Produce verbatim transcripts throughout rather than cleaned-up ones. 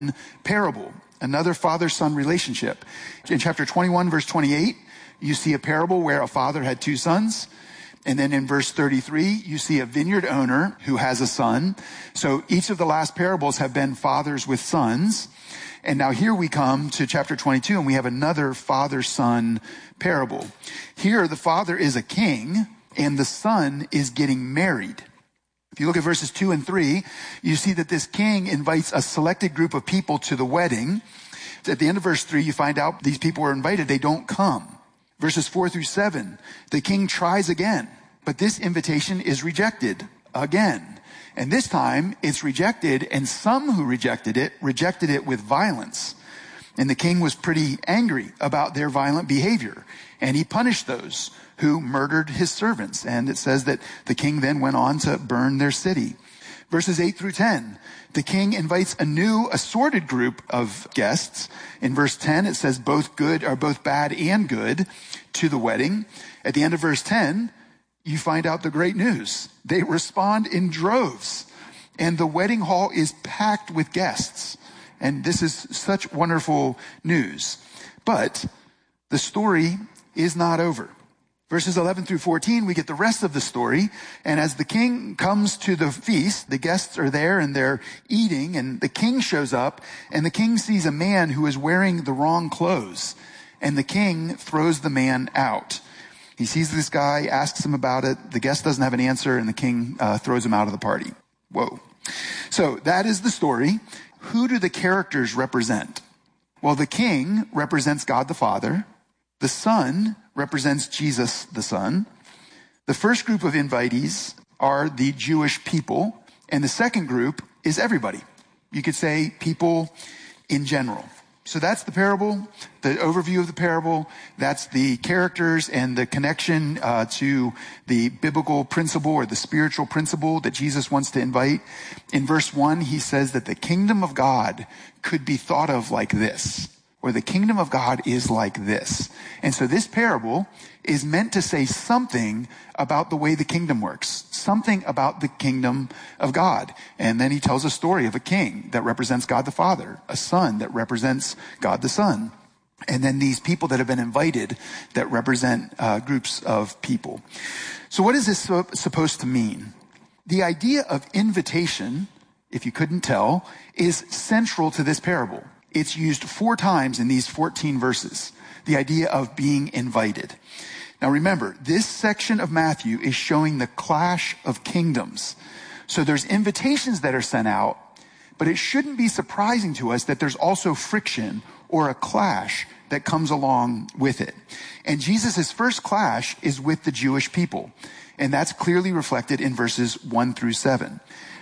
parable, another father-son relationship. In chapter twenty-one, verse twenty-eight, you see a parable where a father had two sons. And then in verse thirty-three, you see a vineyard owner who has a son. So each of the last parables have been fathers with sons. And now here we come to chapter twenty-two, and we have another father-son parable. Here, the father is a king, and the son is getting married. If you look at verses two and three, you see that this king invites a selected group of people to the wedding. At the end of verse three, you find out these people were invited. They don't come. Verses four through seven, the king tries again, but this invitation is rejected again. And this time it's rejected, and some who rejected it, rejected it with violence. And the king was pretty angry about their violent behavior, and he punished those who murdered his servants. And it says that the king then went on to burn their city. Verses eight through ten, the king invites a new assorted group of guests. In verse ten, it says both good or both bad and good to the wedding. At the end of verse ten, you find out the great news. They respond in droves, and the wedding hall is packed with guests. And this is such wonderful news. But the story is not over. Verses eleven through fourteen, we get the rest of the story. And as the king comes to the feast, the guests are there and they're eating, and the king shows up, and the king sees a man who is wearing the wrong clothes. And the king throws the man out. He sees this guy, asks him about it. The guest doesn't have an answer, and the king uh, throws him out of the party. Whoa. So that is the story. Who do the characters represent? Well, the king represents God the Father. The son represents Jesus the Son. The first group of invitees are the Jewish people, and the second group is everybody. You could say people in general. So that's the parable, the overview of the parable. That's the characters and the connection uh, to the biblical principle or the spiritual principle that Jesus wants to invite. In verse one, he says that the kingdom of God could be thought of like this, or the kingdom of God is like this. And so this parable is meant to say something about the way the kingdom works, something about the kingdom of God. And then he tells a story of a king that represents God the Father, a son that represents God the Son, and then these people that have been invited that represent uh, groups of people. So what is this so, supposed to mean? The idea of invitation, if you couldn't tell, is central to this parable. It's used four times in these fourteen verses, the idea of being invited. Now remember, this section of Matthew is showing the clash of kingdoms. So there's invitations that are sent out, but it shouldn't be surprising to us that there's also friction or a clash that comes along with it. And Jesus' first clash is with the Jewish people, and that's clearly reflected in verses one through seven.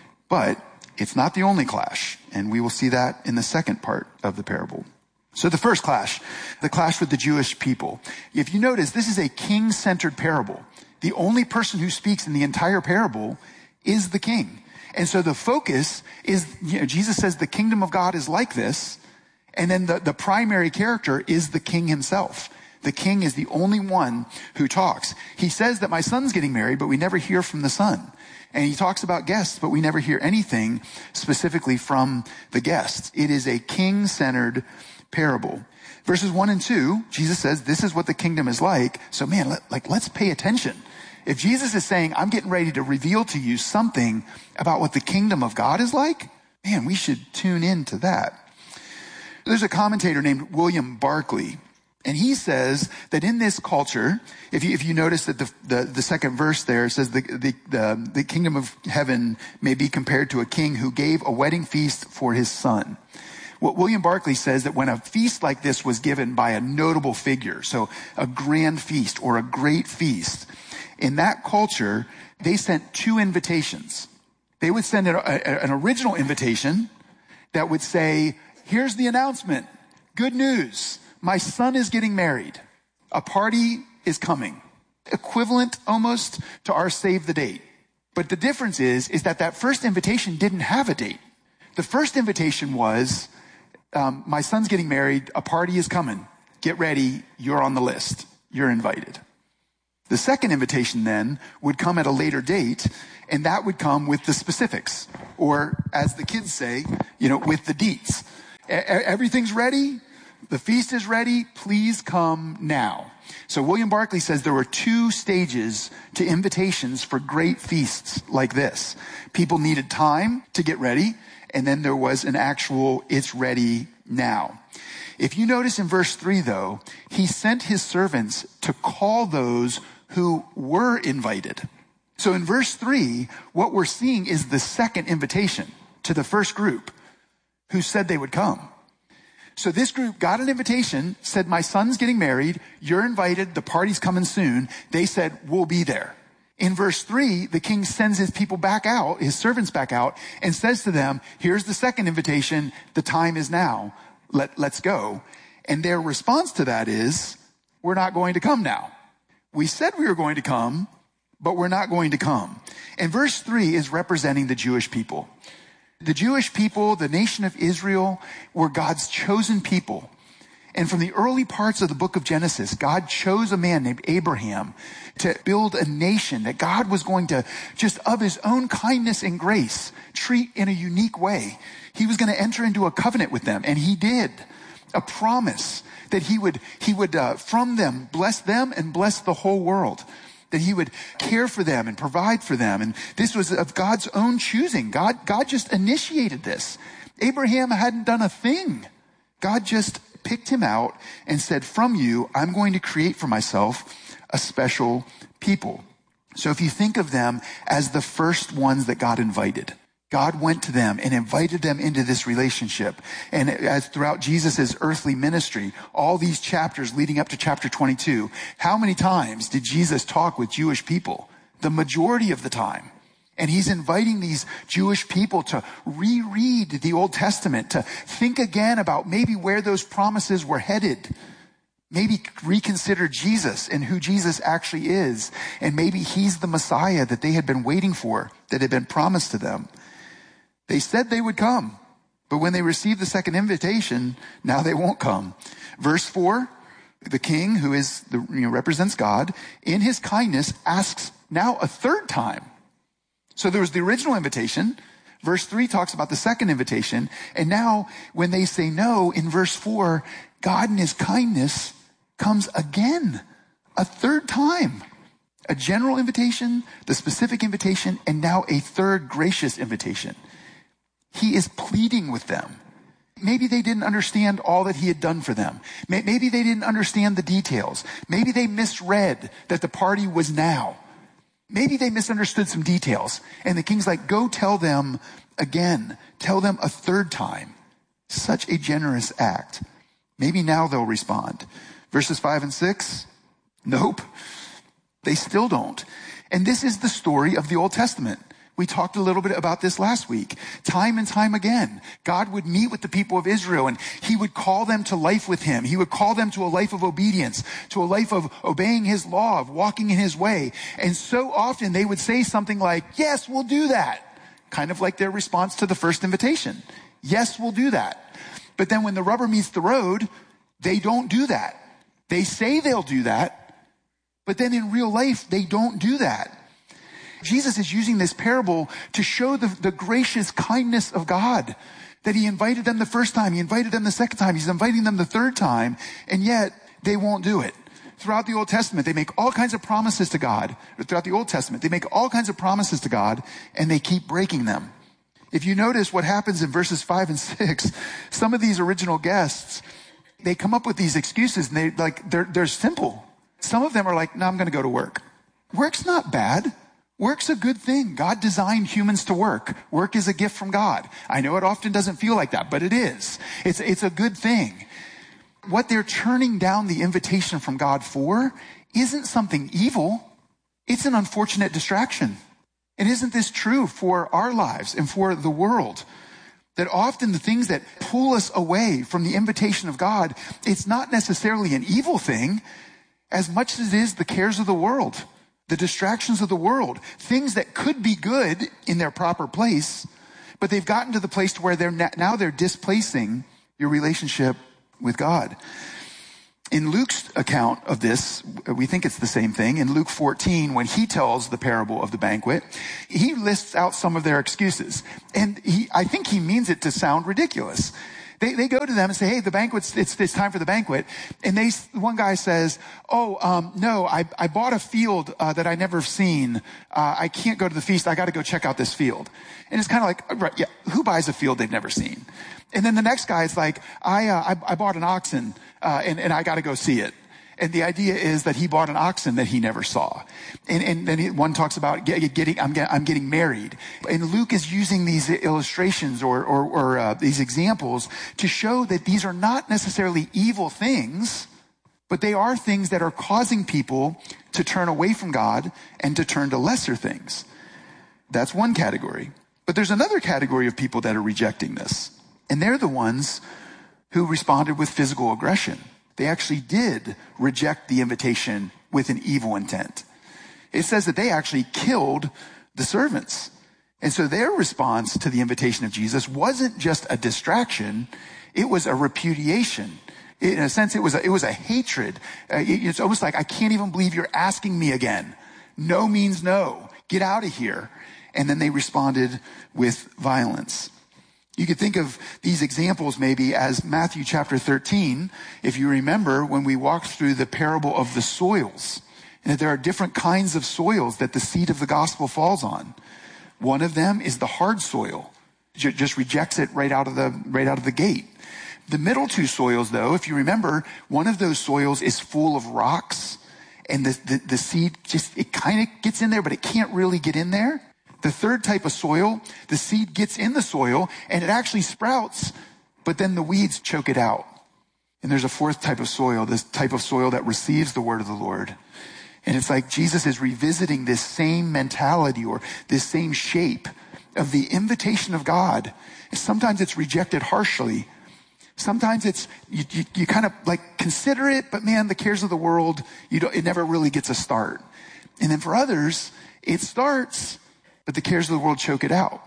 But it's not the only clash, and we will see that in the second part of the parable. So the first clash, the clash with the Jewish people. If you notice, this is a king-centered parable. The only person who speaks in the entire parable is the king. And so the focus is, you know, Jesus says the kingdom of God is like this, and then the, the primary character is the king himself. The king is the only one who talks. He says that my son's getting married, but we never hear from the son. And he talks about guests, but we never hear anything specifically from the guests. It is a king-centered parable. Verses one and two, Jesus says, this is what the kingdom is like. So man, let, like, let's pay attention. If Jesus is saying, I'm getting ready to reveal to you something about what the kingdom of God is like, man, we should tune into that. There's a commentator named William Barclay, and he says that in this culture, if you, if you notice that the, the, the second verse there says the, the, the, the kingdom of heaven may be compared to a king who gave a wedding feast for his son. What William Barclay says that when a feast like this was given by a notable figure, so a grand feast or a great feast, in that culture, they sent two invitations. They would send a, a, an original invitation that would say, here's the announcement. Good news. My son is getting married. A party is coming. Equivalent almost to our save the date. But the difference is, is that that first invitation didn't have a date. The first invitation was, um, my son's getting married. A party is coming. Get ready. You're on the list. You're invited. The second invitation then would come at a later date, and that would come with the specifics, or as the kids say, you know, with the deets. E- everything's ready. The feast is ready. Please come now. So William Barclay says there were two stages to invitations for great feasts like this. People needed time to get ready, and then there was an actual, it's ready now. If you notice in verse three, though, he sent his servants to call those who were invited. So in verse three, what we're seeing is the second invitation to the first group who said they would come. So this group got an invitation, said, my son's getting married, you're invited, the party's coming soon. They said, we'll be there. In verse three, the king sends his people back out, his servants back out, and says to them, here's the second invitation, the time is now, Let, let's go. And their response to that is, we're not going to come now. We said we were going to come, but we're not going to come. And verse three is representing the Jewish people. The Jewish people, the nation of Israel, were God's chosen people. And from the early parts of the book of Genesis, God chose a man named Abraham to build a nation that God was going to, just of his own kindness and grace, treat in a unique way. He was going to enter into a covenant with them, and he did. A promise that he would, he would uh, from them, bless them and bless the whole world. That he would care for them and provide for them. And this was of God's own choosing. God, God just initiated this. Abraham hadn't done a thing. God just picked him out and said, from you, I'm going to create for myself a special people. So if you think of them as the first ones that God invited, God went to them and invited them into this relationship. And as throughout Jesus' earthly ministry, all these chapters leading up to chapter twenty-two, how many times did Jesus talk with Jewish people? The majority of the time. And he's inviting these Jewish people to reread the Old Testament, to think again about maybe where those promises were headed. Maybe reconsider Jesus and who Jesus actually is. And maybe he's the Messiah that they had been waiting for, that had been promised to them. They said they would come, but when they received the second invitation, now they won't come. Verse four, the king, who is the, you know, represents God, in his kindness asks now a third time. So there was the original invitation. Verse three talks about the second invitation. And now when they say no, in verse four, God in his kindness comes again, a third time. A general invitation, the specific invitation, and now a third gracious invitation. He is pleading with them. Maybe they didn't understand all that he had done for them. Maybe they didn't understand the details. Maybe they misread that the party was now. Maybe they misunderstood some details. And the king's like, go tell them again. Tell them a third time. Such a generous act. Maybe now they'll respond. Verses five and six. Nope. They still don't. And this is the story of the Old Testament. We talked a little bit about this last week. Time and time again, God would meet with the people of Israel and he would call them to life with him. He would call them to a life of obedience, to a life of obeying his law, of walking in his way. And so often they would say something like, yes, we'll do that. Kind of like their response to the first invitation. Yes, we'll do that. But then when the rubber meets the road, they don't do that. They say they'll do that, but then in real life, they don't do that. Jesus is using this parable to show the, the gracious kindness of God, that he invited them the first time, he invited them the second time, he's inviting them the third time, and yet they won't do it. Throughout the Old Testament, they make all kinds of promises to God. Or throughout the Old Testament, they make all kinds of promises to God, and they keep breaking them. If you notice what happens in verses five and six, some of these original guests, they come up with these excuses, and they like they're they're simple. Some of them are like, no, I'm going to go to work. Work's not bad. Work's a good thing. God designed humans to work. Work is a gift from God. I know it often doesn't feel like that, but it is. It's, it's a good thing. What they're turning down the invitation from God for isn't something evil. It's an unfortunate distraction. And isn't this true for our lives and for the world? That often the things that pull us away from the invitation of God, it's not necessarily an evil thing as much as it is the cares of the world. The distractions of the world, things that could be good in their proper place, but they've gotten to the place to where they're now they're displacing your relationship with God. In Luke's account of this, we think it's the same thing. In Luke fourteen, when he tells the parable of the banquet, he lists out some of their excuses. And he, I think he means it to sound ridiculous. They, they go to them and say, hey, the banquet's, it's, it's time for the banquet. And they, one guy says, oh, um, no, I, I bought a field, uh, that I never seen. Uh, I can't go to the feast. I got to go check out this field. And it's kind of like, right, yeah, who buys a field they've never seen? And then the next guy is like, I, uh, I, I bought an oxen, uh, and, and I got to go see it. And the idea is that he bought an oxen that he never saw. And, and then he, one talks about get, getting, I'm, get, I'm getting married. And Luke is using these illustrations or, or, or uh, these examples to show that these are not necessarily evil things, but they are things that are causing people to turn away from God and to turn to lesser things. That's one category. But there's another category of people that are rejecting this. And they're the ones who responded with physical aggression. They actually did reject the invitation with an evil intent. It says that they actually killed the servants. And so their response to the invitation of Jesus wasn't just a distraction. It was a repudiation. In a sense, it was a, it was a hatred. Uh, it, it's almost like, I can't even believe you're asking me again. No means no. Get out of here. And then they responded with violence. You could think of these examples maybe as Matthew chapter thirteen, if you remember when we walked through the parable of the soils, and that there are different kinds of soils that the seed of the gospel falls on. One of them is the hard soil, just rejects it right out of the, right out of the gate. The middle two soils, though, if you remember, one of those soils is full of rocks, and the, the, the seed just, it kind of gets in there, but it can't really get in there. The third type of soil, the seed gets in the soil and it actually sprouts, but then the weeds choke it out. And there's a fourth type of soil, this type of soil that receives the word of the Lord. And it's like Jesus is revisiting this same mentality or this same shape of the invitation of God. Sometimes it's rejected harshly. Sometimes it's, you, you, you kind of like consider it, but man, the cares of the world, you don't, it never really gets a start. And then for others, it starts, but the cares of the world choke it out.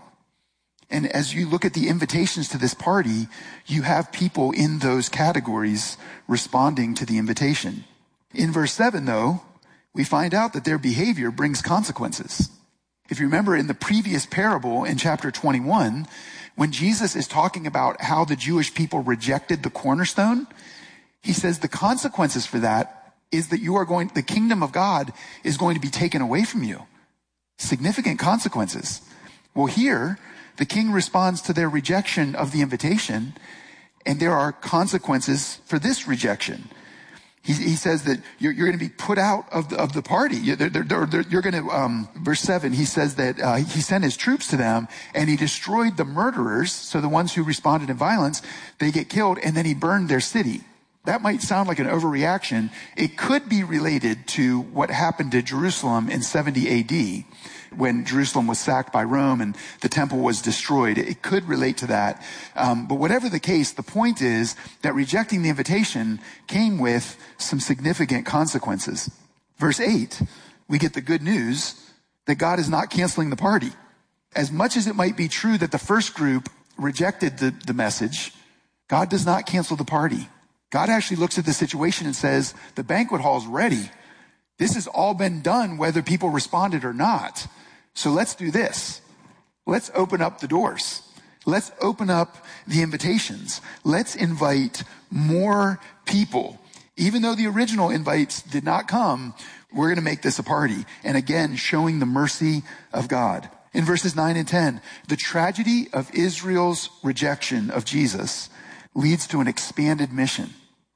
And as you look at the invitations to this party, you have people in those categories responding to the invitation. In verse seven, though, we find out that their behavior brings consequences. If you remember in the previous parable in chapter twenty-one, when Jesus is talking about how the Jewish people rejected the cornerstone, he says the consequences for that is that you are going, the kingdom of God is going to be taken away from you. Significant consequences. Well, here, the king responds to their rejection of the invitation, and there are consequences for this rejection. He, he says that you're, you're going to be put out of the, of the party. You're, they're, they're, they're, you're going to, um, verse seven, he says that uh, he sent his troops to them, and he destroyed the murderers, so the ones who responded in violence, they get killed, and then he burned their city. That might sound like an overreaction. It could be related to what happened to Jerusalem in seventy A D when Jerusalem was sacked by Rome and the temple was destroyed. It could relate to that. Um, but whatever the case, the point is that rejecting the invitation came with some significant consequences. Verse eight, we get the good news that God is not canceling the party. As much as it might be true that the first group rejected the, the message, God does not cancel the party. God actually looks at the situation and says, the banquet hall's ready. This has all been done whether people responded or not. So let's do this. Let's open up the doors. Let's open up the invitations. Let's invite more people. Even though the original invites did not come, we're going to make this a party. And again, showing the mercy of God. In verses nine and ten, the tragedy of Israel's rejection of Jesus leads to an expanded mission.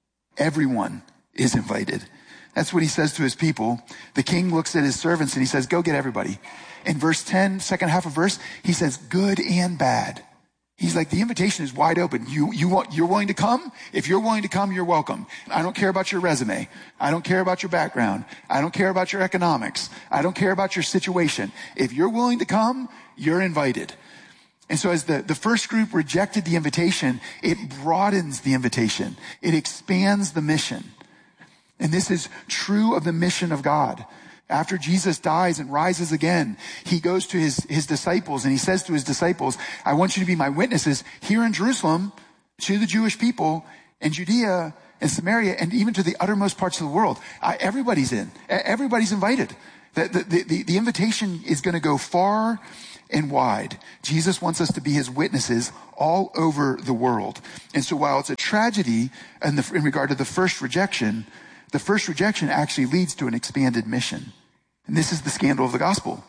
Everyone is invited. That's what he says to his people. The king looks at his servants and he says, go get everybody. In verse ten, second half of verse, he says, good and bad. He's like, the invitation is wide open. You, you want, you're willing to come? If you're willing to come, you're welcome. I don't care about your resume. I don't care about your background. I don't care about your economics. I don't care about your situation. If you're willing to come, you're invited. And so as the, the first group rejected the invitation, it broadens the invitation. It expands the mission. And this is true of the mission of God. After Jesus dies and rises again, he goes to his, his disciples and he says to his disciples, I want you to be my witnesses here in Jerusalem, to the Jewish people, in Judea and Samaria, and even to the uttermost parts of the world. I, everybody's in. Everybody's invited. The, the, the, the invitation is going to go far and wide. Jesus wants us to be his witnesses all over the world. And so while it's a tragedy in, the, in regard to the first rejection, the first rejection actually leads to an expanded mission. And this is the scandal of the gospel.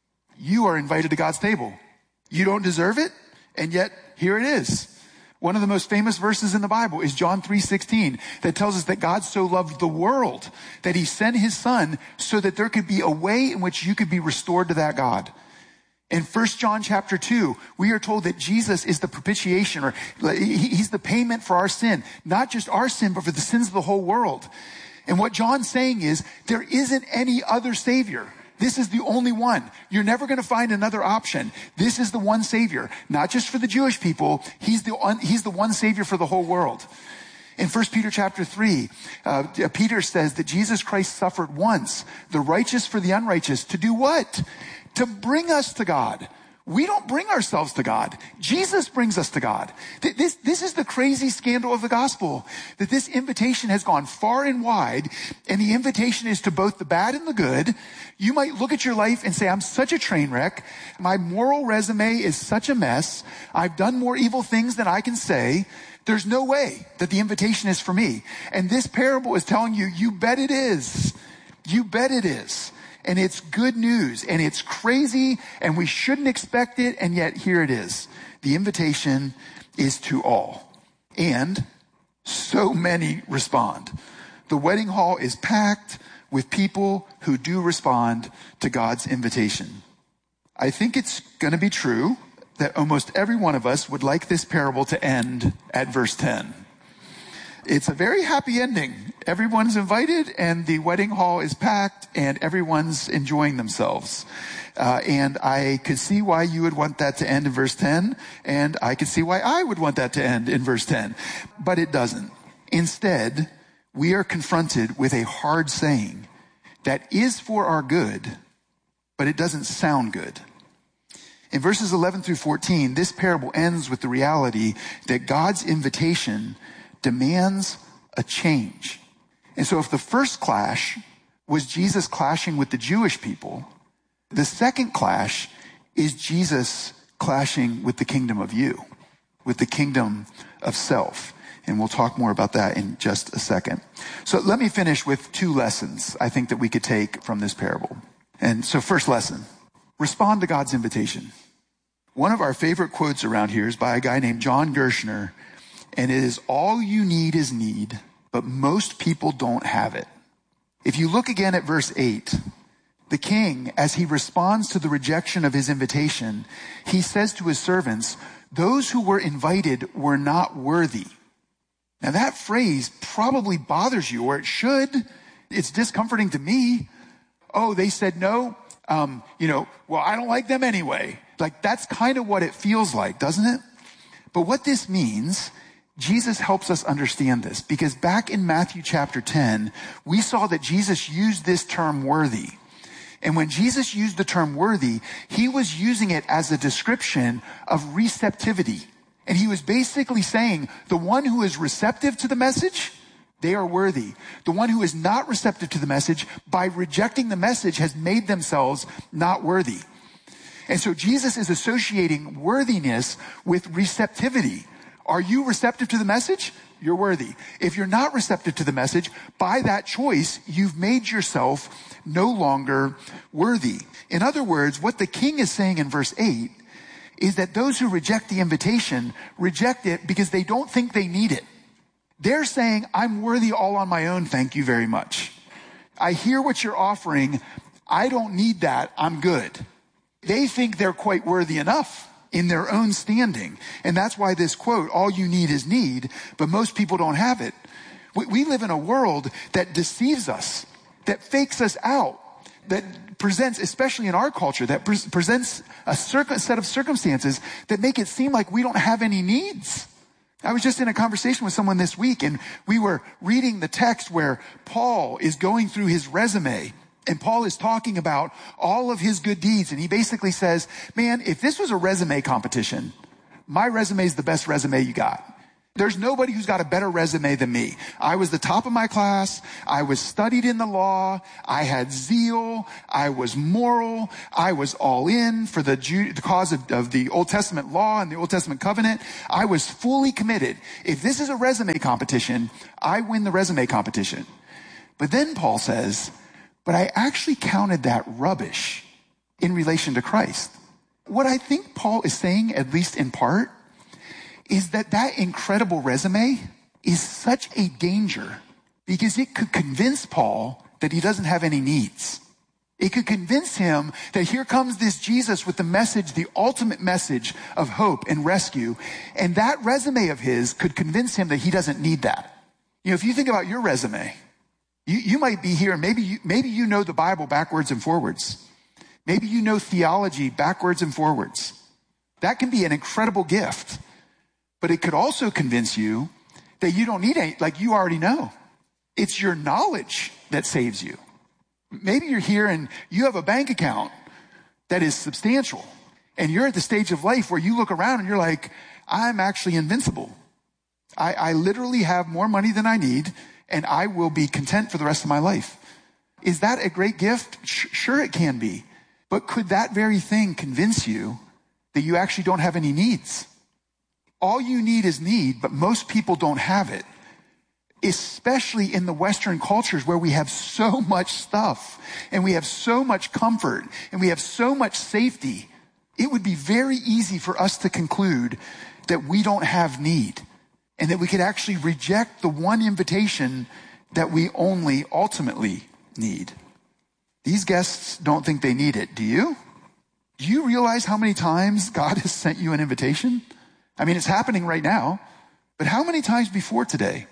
You are invited to God's table. You don't deserve it, and yet here it is. One of the most famous verses in the Bible is John three sixteen that tells us that God so loved the world that he sent his son so that there could be a way in which you could be restored to that God. In First John chapter two, we are told that Jesus is the propitiation, or he's the payment for our sin, not just our sin, but for the sins of the whole world. And what John's saying is there isn't any other Savior. This is the only one. You're never going to find another option. This is the one Savior, not just for the Jewish people. He's the one, he's the one Savior for the whole world. In First Peter chapter three, uh, Peter says that Jesus Christ suffered once, the righteous for the unrighteous, to do what? To bring us to God. We don't bring ourselves to God. Jesus brings us to God. This, this is the crazy scandal of the gospel, that this invitation has gone far and wide, and the invitation is to both the bad and the good. You might look at your life and say, I'm such a train wreck. My moral resume is such a mess. I've done more evil things than I can say. There's no way that the invitation is for me. And this parable is telling you, you bet it is. You bet it is. And it's good news, and it's crazy, and we shouldn't expect it, and yet here it is. The invitation is to all. And so many respond. The wedding hall is packed with people who do respond to God's invitation. I think it's going to be true that almost every one of us would like this parable to end at verse ten. It's a very happy ending. Everyone's invited, and the wedding hall is packed, and everyone's enjoying themselves. Uh, and I could see why you would want that to end in verse ten, and I could see why I would want that to end in verse ten. But it doesn't. Instead, we are confronted with a hard saying that is for our good, but it doesn't sound good. In verses eleven through fourteen, this parable ends with the reality that God's invitation demands a change. And so if the first clash was Jesus clashing with the Jewish people, the second clash is Jesus clashing with the kingdom of you, with the kingdom of self. And we'll talk more about that in just a second. So let me finish with two lessons I think that we could take from this parable. And so first lesson, respond to God's invitation. One of our favorite quotes around here is by a guy named John Gershner, and it is, all you need is need, but most people don't have it. If you look again at verse eight, the king, as he responds to the rejection of his invitation, he says to his servants, those who were invited were not worthy. Now that phrase probably bothers you, or it should. It's discomforting to me. Oh, they said no. Um, you know, well, I don't like them anyway. Like that's kind of what it feels like, doesn't it? But what this means, Jesus helps us understand this, because back in Matthew chapter ten, we saw that Jesus used this term worthy. And when Jesus used the term worthy, he was using it as a description of receptivity. And he was basically saying the one who is receptive to the message, they are worthy. The one who is not receptive to the message, by rejecting the message, has made themselves not worthy. And so Jesus is associating worthiness with receptivity. Are you receptive to the message? You're worthy. If you're not receptive to the message, by that choice, you've made yourself no longer worthy. In other words, what the king is saying in verse eight is that those who reject the invitation reject it because they don't think they need it. They're saying, I'm worthy all on my own, thank you very much. I hear what you're offering. I don't need that. I'm good. They think they're quite worthy enough in their own standing. And that's why this quote, all you need is need, but most people don't have it. We, we live in a world that deceives us, that fakes us out, that presents, especially in our culture, that pre- presents a circ- set of circumstances that make it seem like we don't have any needs. I was just in a conversation with someone this week, and we were reading the text where Paul is going through his resume. And Paul is talking about all of his good deeds. And he basically says, man, if this was a resume competition, my resume is the best resume you got. There's nobody who's got a better resume than me. I was the top of my class. I was studied in the law. I had zeal. I was moral. I was all in for the, Jew, the cause of, of the Old Testament law and the Old Testament covenant. I was fully committed. If this is a resume competition, I win the resume competition. But then Paul says, but I actually counted that rubbish in relation to Christ. What I think Paul is saying, at least in part, is that that incredible resume is such a danger because it could convince Paul that he doesn't have any needs. It could convince him that here comes this Jesus with the message, the ultimate message of hope and rescue. And that resume of his could convince him that he doesn't need that. You know, if you think about your resume, you, you might be here, maybe you, maybe you know the Bible backwards and forwards. Maybe you know theology backwards and forwards. That can be an incredible gift. But it could also convince you that you don't need any, like you already know. It's your knowledge that saves you. Maybe you're here and you have a bank account that is substantial. And you're at the stage of life where you look around and you're like, I'm actually invincible. I, I literally have more money than I need and I will be content for the rest of my life. Is that a great gift? Sh- sure it can be. But could that very thing convince you that you actually don't have any needs? All you need is need, but most people don't have it, especially in the Western cultures where we have so much stuff and we have so much comfort and we have so much safety. It would be very easy for us to conclude that we don't have need and that we could actually reject the one invitation that we only ultimately need. These guests don't think they need it. Do you? Do you realize how many times God has sent you an invitation? I mean, it's happening right now, but how many times before today?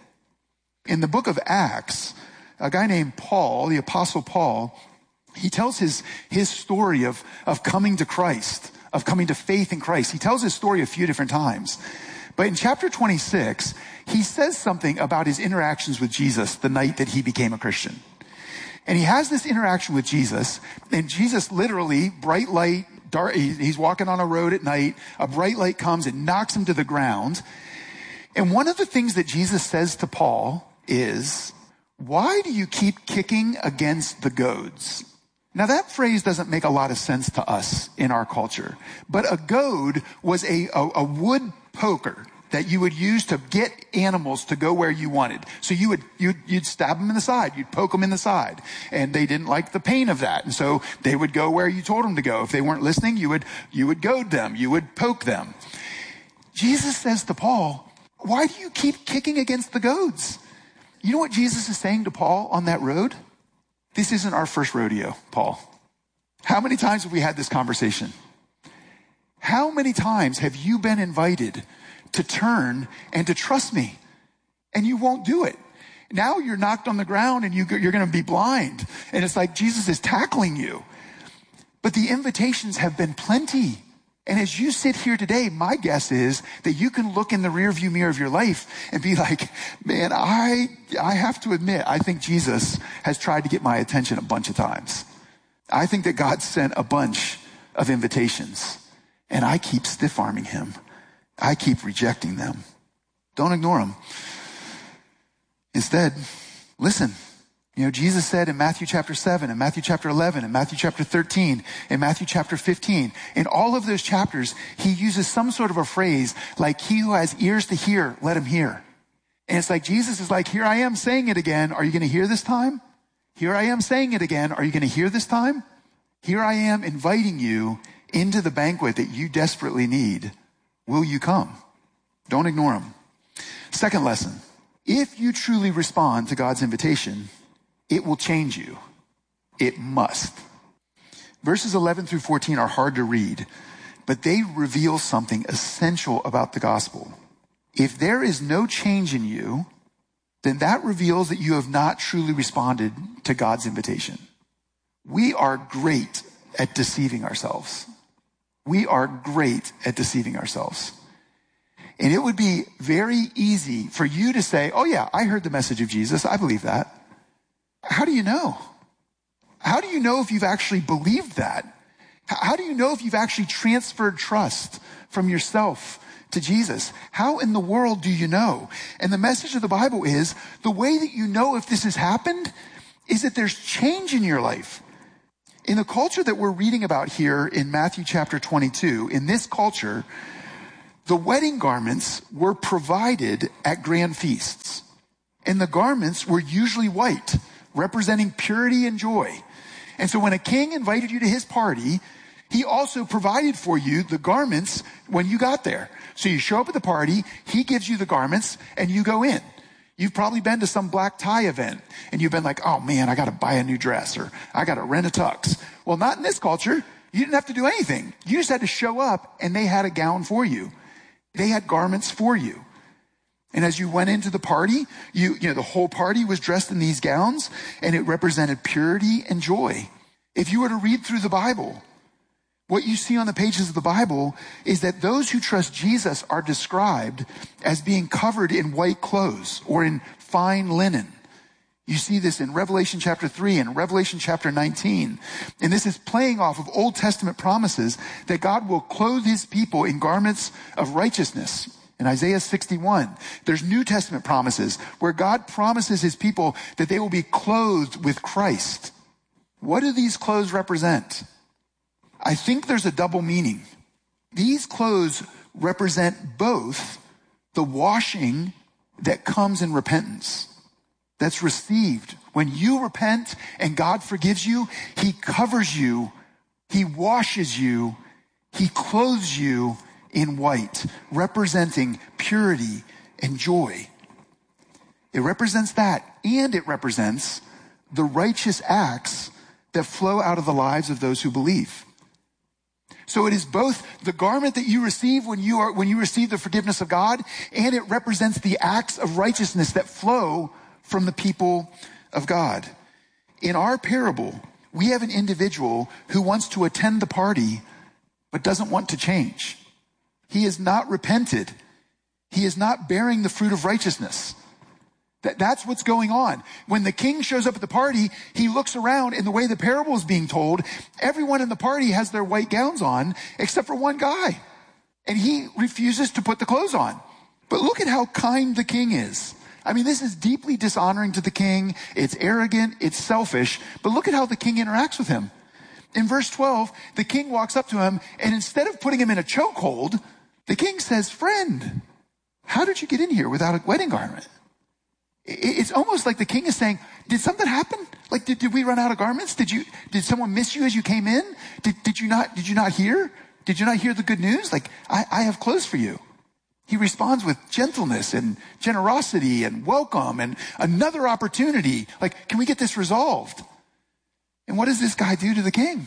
In the book of Acts, a guy named Paul, the Apostle Paul, he tells his, his story of, of coming to Christ, of coming to faith in Christ. He tells his story a few different times. But in chapter twenty-six, he says something about his interactions with Jesus the night that he became a Christian. And he has this interaction with Jesus, and Jesus literally, bright light, dark, he's walking on a road at night, a bright light comes and knocks him to the ground. And one of the things that Jesus says to Paul is, why do you keep kicking against the goads? Now that phrase doesn't make a lot of sense to us in our culture, but a goad was a, a, a wood poker that you would use to get animals to go where you wanted. So you would, you'd, you'd stab them in the side. You'd poke them in the side. And they didn't like the pain of that. And so they would go where you told them to go. If they weren't listening, you would, you would goad them. You would poke them. Jesus says to Paul, why do you keep kicking against the goads? You know what Jesus is saying to Paul on that road? This isn't our first rodeo, Paul. How many times have we had this conversation? How many times have you been invited to turn and to trust me, and you won't do it? Now you're knocked on the ground and you, you're going to be blind. And it's like Jesus is tackling you. But the invitations have been plenty. And as you sit here today, my guess is that you can look in the rearview mirror of your life and be like, man, I, I have to admit, I think Jesus has tried to get my attention a bunch of times. I think that God sent a bunch of invitations, and I keep stiff-arming him. I keep rejecting them. Don't ignore them. Instead, listen. You know, Jesus said in Matthew chapter seven, in Matthew chapter eleven, in Matthew chapter thirteen, in Matthew chapter fifteen, in all of those chapters, he uses some sort of a phrase like, he who has ears to hear, let him hear. And it's like Jesus is like, here I am saying it again. Are you going to hear this time? Here I am saying it again. Are you going to hear this time? Here I am inviting you into the banquet that you desperately need. Will you come? Don't ignore him. Second lesson. If you truly respond to God's invitation, it will change you. It must. Verses eleven through fourteen are hard to read, but they reveal something essential about the gospel. If there is no change in you, then that reveals that you have not truly responded to God's invitation. We are great at deceiving ourselves. We are great at deceiving ourselves. And it would be very easy for you to say, oh yeah, I heard the message of Jesus. I believe that. How do you know? How do you know if you've actually believed that? How do you know if you've actually transferred trust from yourself to Jesus. How in the world do you know? And the message of the Bible is the way that you know if this has happened is that there's change in your life. In the culture that we're reading about here in Matthew chapter twenty-two, in this culture, the wedding garments were provided at grand feasts. And the garments were usually white, representing purity and joy. And so when a king invited you to his party, he also provided for you the garments when you got there. So you show up at the party, he gives you the garments, and you go in. You've probably been to some black tie event, and you've been like, oh man, I got to buy a new dress, or I got to rent a tux. Well, not in this culture. You didn't have to do anything. You just had to show up, and they had a gown for you. They had garments for you. And as you went into the party, you, you know, the whole party was dressed in these gowns, and it represented purity and joy. If you were to read through the Bible, what you see on the pages of the Bible is that those who trust Jesus are described as being covered in white clothes or in fine linen. You see this in Revelation chapter three and Revelation chapter nineteen. And this is playing off of Old Testament promises that God will clothe his people in garments of righteousness. In Isaiah sixty-one, there's New Testament promises where God promises his people that they will be clothed with Christ. What do these clothes represent? I think there's a double meaning. These clothes represent both the washing that comes in repentance, that's received. When you repent and God forgives you, he covers you, he washes you, he clothes you in white, representing purity and joy. It represents that, and it represents the righteous acts that flow out of the lives of those who believe. So it is both the garment that you receive when you are when you receive the forgiveness of God, and it represents the acts of righteousness that flow from the people of God. In our parable, we have an individual who wants to attend the party but doesn't want to change. He is not repented. He is not bearing the fruit of righteousness. That, that's what's going on. When the king shows up at the party, he looks around, and the way the parable is being told, everyone in the party has their white gowns on except for one guy. And he refuses to put the clothes on. But look at how kind the king is. I mean, this is deeply dishonoring to the king. It's arrogant. It's selfish. But look at how the king interacts with him. In verse twelve, the king walks up to him, and instead of putting him in a chokehold, the king says, "Friend, how did you get in here without a wedding garment?" It's almost like the king is saying, did something happen? Like, did, did we run out of garments? Did you, did someone miss you as you came in? Did, did you not, did you not hear? Did you not hear the good news? Like, I, I have clothes for you. He responds with gentleness and generosity and welcome and another opportunity. Like, can we get this resolved? And what does this guy do to the king?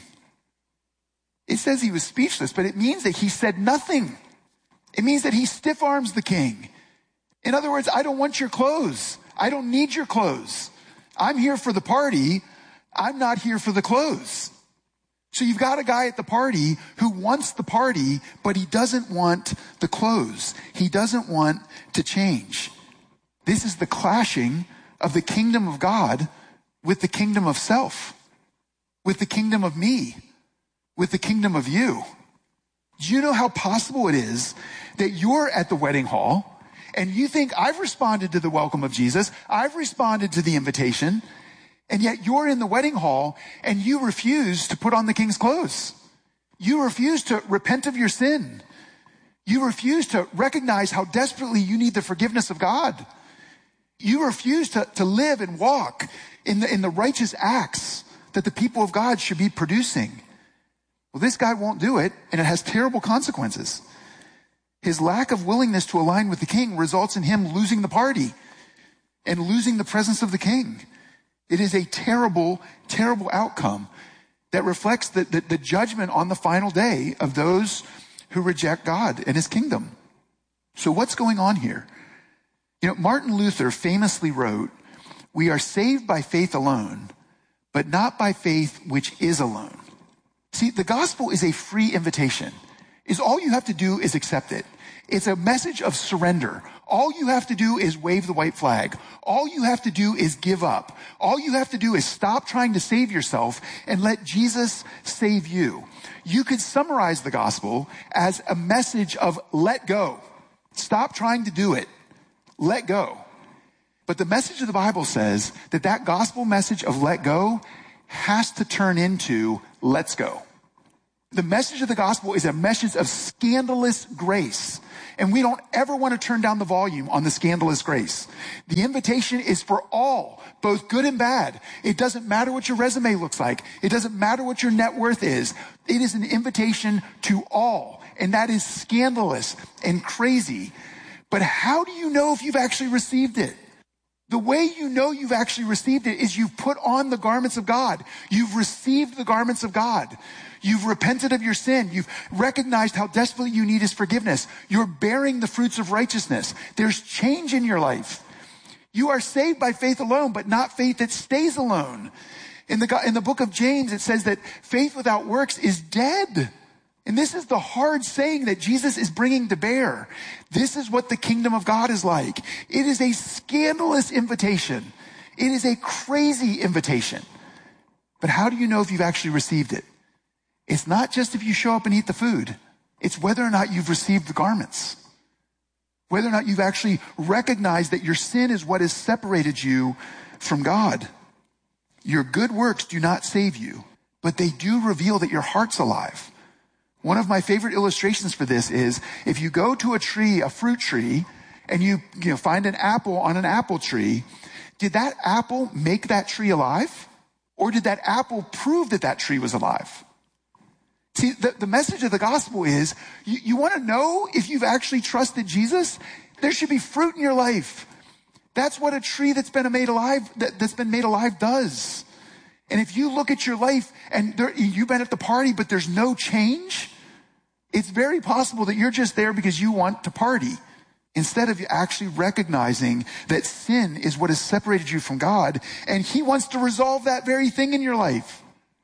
It says he was speechless, but it means that he said nothing. It means that he stiff arms the king. In other words, I don't want your clothes. I don't need your clothes. I'm here for the party. I'm not here for the clothes. So you've got a guy at the party who wants the party, but he doesn't want the clothes. He doesn't want to change. This is the clashing of the kingdom of God with the kingdom of self, with the kingdom of me, with the kingdom of you. Do you know how possible it is that you're at the wedding hall and you think, I've responded to the welcome of Jesus, I've responded to the invitation, and yet you're in the wedding hall and you refuse to put on the king's clothes. You refuse to repent of your sin. You refuse to recognize how desperately you need the forgiveness of God. You refuse to, to live and walk in the, in the righteous acts that the people of God should be producing. Well, this guy won't do it, and it has terrible consequences. His lack of willingness to align with the king results in him losing the party and losing the presence of the king. It is a terrible, terrible outcome that reflects the, the, the judgment on the final day of those who reject God and his kingdom. So what's going on here? You know, Martin Luther famously wrote, "We are saved by faith alone, but not by faith which is alone." See, the gospel is a free invitation. Is all you have to do is accept it. It's a message of surrender. All you have to do is wave the white flag. All you have to do is give up. All you have to do is stop trying to save yourself and let Jesus save you. You could summarize the gospel as a message of let go. Stop trying to do it. Let go. But the message of the Bible says that that gospel message of let go has to turn into let's go. The message of the gospel is a message of scandalous grace. And we don't ever want to turn down the volume on the scandalous grace. The invitation is for all, both good and bad. It doesn't matter what your resume looks like. It doesn't matter what your net worth is. It is an invitation to all. And that is scandalous and crazy. But how do you know if you've actually received it? The way you know you've actually received it is you've put on the garments of God. You've received the garments of God. You've repented of your sin. You've recognized how desperately you need his forgiveness. You're bearing the fruits of righteousness. There's change in your life. You are saved by faith alone, but not faith that stays alone. In the, in the book of James, it says that faith without works is dead. And this is the hard saying that Jesus is bringing to bear. This is what the kingdom of God is like. It is a scandalous invitation. It is a crazy invitation. But how do you know if you've actually received it? It's not just if you show up and eat the food. It's whether or not you've received the garments. Whether or not you've actually recognized that your sin is what has separated you from God. Your good works do not save you, but they do reveal that your heart's alive. One of my favorite illustrations for this is if you go to a tree, a fruit tree, and you, you know, find an apple on an apple tree, did that apple make that tree alive? Or did that apple prove that that tree was alive? See, the, the message of the gospel is you, you want to know if you've actually trusted Jesus? There should be fruit in your life. That's what a tree that's been made alive, that, that's been made alive does. And if you look at your life and there, you've been at the party, but there's no change, it's very possible that you're just there because you want to party instead of actually recognizing that sin is what has separated you from God. And he wants to resolve that very thing in your life.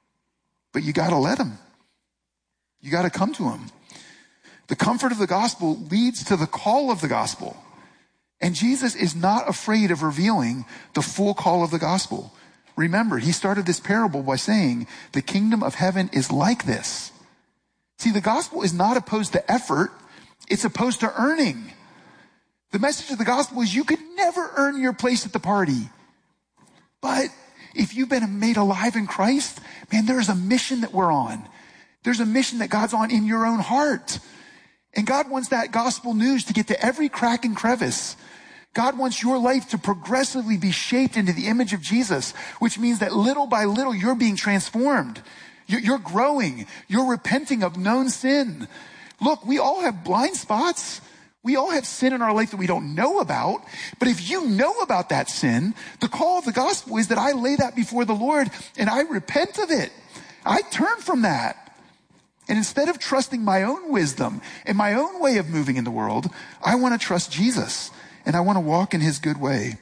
But you got to let him. You got to come to him. The comfort of the gospel leads to the call of the gospel. And Jesus is not afraid of revealing the full call of the gospel. Remember, he started this parable by saying, the kingdom of heaven is like this. See, the gospel is not opposed to effort. It's opposed to earning. The message of the gospel is you could never earn your place at the party. But if you've been made alive in Christ, man, there is a mission that we're on. There's a mission that God's on in your own heart. And God wants that gospel news to get to every crack and crevice. God wants your life to progressively be shaped into the image of Jesus, which means that little by little you're being transformed. You're growing. You're repenting of known sin. Look, we all have blind spots. We all have sin in our life that we don't know about. But if you know about that sin, the call of the gospel is that I lay that before the Lord and I repent of it. I turn from that. And instead of trusting my own wisdom and my own way of moving in the world, I want to trust Jesus and I want to walk in his good way.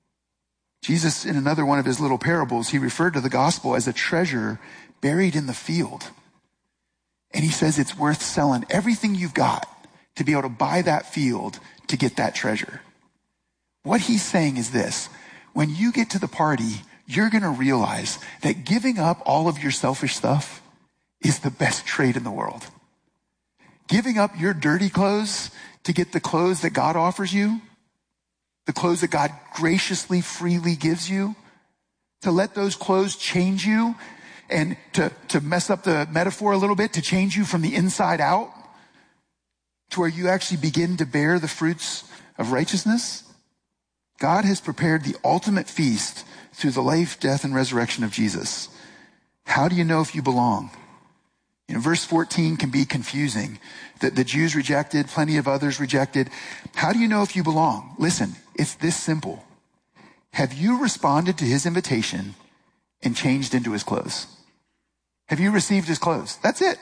Jesus, in another one of his little parables, he referred to the gospel as a treasure buried in the field. And he says it's worth selling everything you've got to be able to buy that field to get that treasure. What he's saying is this: when you get to the party, you're going to realize that giving up all of your selfish stuff is the best trade in the world. Giving up your dirty clothes to get the clothes that God offers you, the clothes that God graciously, freely gives you, to let those clothes change you, and to, to mess up the metaphor a little bit, to change you from the inside out, to where you actually begin to bear the fruits of righteousness. God has prepared the ultimate feast through the life, death, and resurrection of Jesus. How do you know if you belong? You know, verse fourteen can be confusing. That the Jews rejected, plenty of others rejected. How do you know if you belong? Listen, it's this simple. Have you responded to his invitation and changed into his clothes? Have you received his clothes? That's it.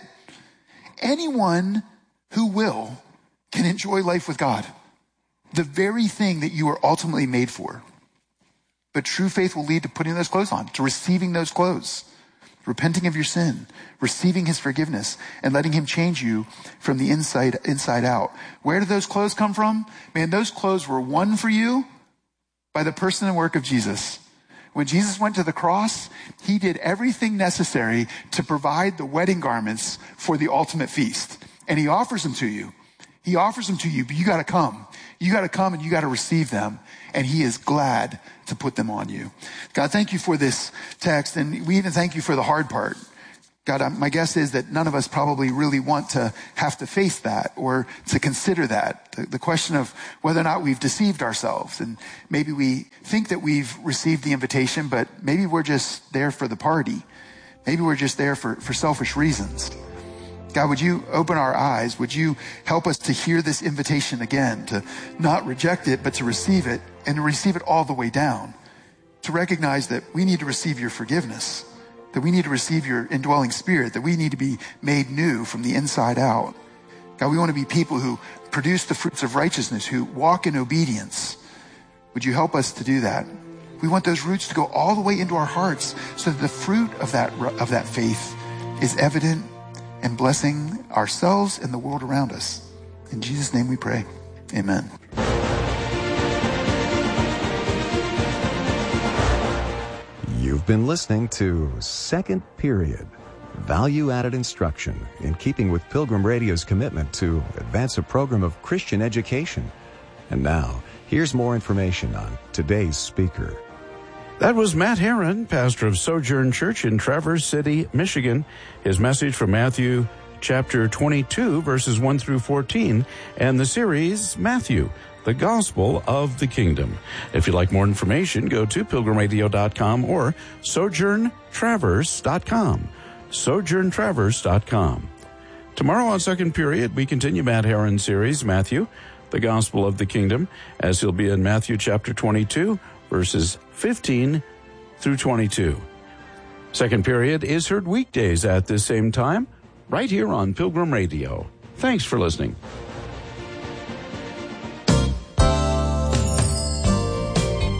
Anyone who will can enjoy life with God. The very thing that you are ultimately made for. But true faith will lead to putting those clothes on, to receiving those clothes, repenting of your sin, receiving his forgiveness, and letting him change you from the inside inside out. Where did those clothes come from? Man, those clothes were won for you by the person and work of Jesus. When Jesus went to the cross, he did everything necessary to provide the wedding garments for the ultimate feast. And he offers them to you. He offers them to you, but you got to come. You got to come and you got to receive them. And he is glad to put them on you. God, thank you for this text. And we even thank you for the hard part. God, my guess is that none of us probably really want to have to face that or to consider that. The, the question of whether or not we've deceived ourselves. And maybe we think that we've received the invitation, but maybe we're just there for the party. Maybe we're just there for, for selfish reasons. God, would you open our eyes? Would you help us to hear this invitation again, to not reject it, but to receive it and to receive it all the way down, to recognize that we need to receive your forgiveness, that we need to receive your indwelling spirit, that we need to be made new from the inside out. God, we want to be people who produce the fruits of righteousness, who walk in obedience. Would you help us to do that? We want those roots to go all the way into our hearts so that the fruit of that, of that faith is evident and blessing ourselves and the world around us. In Jesus' name we pray. Amen. You've been listening to Second Period, value-added instruction in keeping with Pilgrim Radio's commitment to advance a program of Christian education. And now, here's more information on today's speaker. That was Matt Herron, pastor of Sojourn Church in Traverse City, Michigan. His message from Matthew chapter twenty-two, verses one through fourteen, and the series Matthew, the Gospel of the Kingdom. If you'd like more information, go to pilgrim radio dot com or sojourn traverse dot com. sojourn traverse dot com. Tomorrow on Second Period, we continue Matt Herron's series, Matthew, the Gospel of the Kingdom, as he'll be in Matthew chapter twenty-two, verses fifteen through twenty-two. Second Period is heard weekdays at this same time, right here on Pilgrim Radio. Thanks for listening.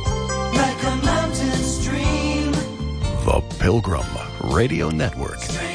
Like a mountain stream. The Pilgrim Radio Network.